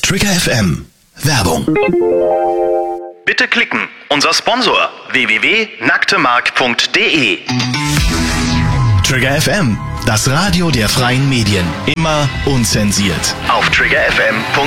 Trigger FM. Werbung. Bitte klicken. Unser Sponsor www.nacktemark.de. Trigger FM. Das Radio der freien Medien. Immer unzensiert. Auf triggerfm.de.